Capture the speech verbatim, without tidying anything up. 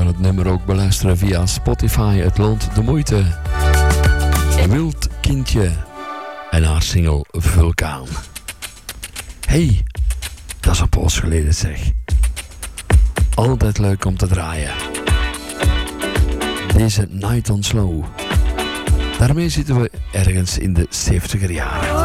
kan het nummer ook beluisteren via Spotify. Het loont de moeite. Wild Kindje en haar single Vulkaan. Hey, dat is een poos geleden zeg. Altijd leuk om te draaien. Deze Night on Slow. Daarmee zitten we ergens in de zeventiger jaren.